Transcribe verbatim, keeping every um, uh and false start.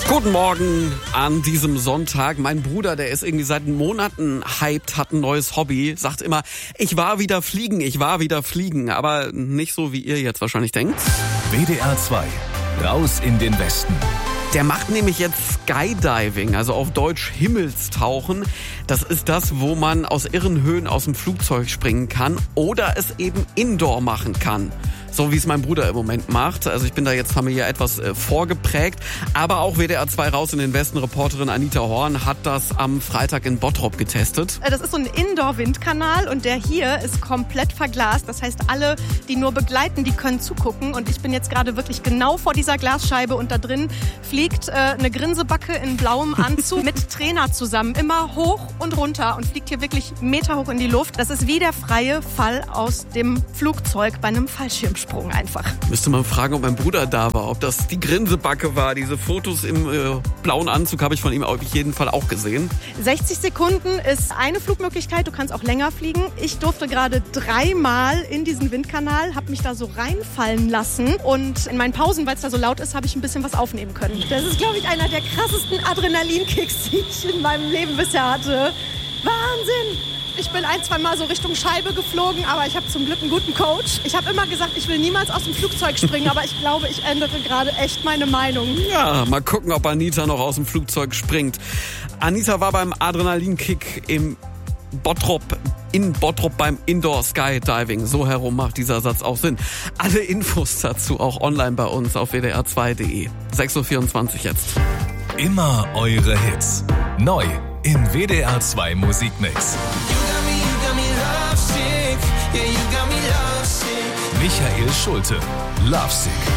Guten Morgen an diesem Sonntag. Mein Bruder, der ist irgendwie seit Monaten hyped, hat ein neues Hobby, sagt immer, ich war wieder fliegen, ich war wieder fliegen. Aber nicht so, wie ihr jetzt wahrscheinlich denkt. W D R zwei, raus in den Westen. Der macht nämlich jetzt Skydiving, also auf Deutsch Himmelstauchen. Das ist das, wo man aus irren Höhen aus dem Flugzeug springen kann oder es eben indoor machen kann. So wie es mein Bruder im Moment macht. Also ich bin da jetzt familiär etwas äh, vorgeprägt. Aber auch W D R zwei raus in den Westen. Reporterin Anita Horn hat das am Freitag in Bottrop getestet. Das ist so ein Indoor-Windkanal und der hier ist komplett verglast. Das heißt, alle, die nur begleiten, die können zugucken. Und ich bin jetzt gerade wirklich genau vor dieser Glasscheibe und da drin fliegt äh, eine Grinsebacke in blauem Anzug mit Trainer zusammen. Immer hoch und runter und fliegt hier wirklich meterhoch in die Luft. Das ist wie der freie Fall aus dem Flugzeug bei einem Fallschirmsprung einfach. Müsste man fragen, ob mein Bruder da war, ob das die Grinsebacke war. Diese Fotos im äh, blauen Anzug habe ich von ihm auf jeden Fall auch gesehen. sechzig Sekunden ist eine Flugmöglichkeit, du kannst auch länger fliegen. Ich durfte gerade dreimal in diesen Windkanal, habe mich da so reinfallen lassen und in meinen Pausen, weil es da so laut ist, habe ich ein bisschen was aufnehmen können. Das ist, glaube ich, einer der krassesten Adrenalinkicks, die ich in meinem Leben bisher hatte. Wahnsinn! Ich bin ein, zwei Mal so Richtung Scheibe geflogen, aber ich habe zum Glück einen guten Coach. Ich habe immer gesagt, ich will niemals aus dem Flugzeug springen, aber ich glaube, ich ändere gerade echt meine Meinung. Ja, mal gucken, ob Anita noch aus dem Flugzeug springt. Anita war beim Adrenalinkick im Bottrop, in Bottrop beim Indoor Skydiving. So herum macht dieser Satz auch Sinn. Alle Infos dazu auch online bei uns auf w d r zwei punkt d e. sechs Uhr vierundzwanzig jetzt. Immer eure Hits. Neu im W D R zwei Musikmix. Michael Schulte, Lovesick.